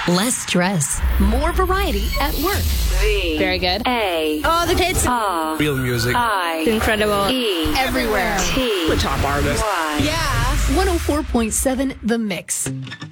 Less stress. More variety at work. Very good. Oh, the hits. Real music. Incredible. Everywhere. The top artist. Yeah. 104.7 The Mix.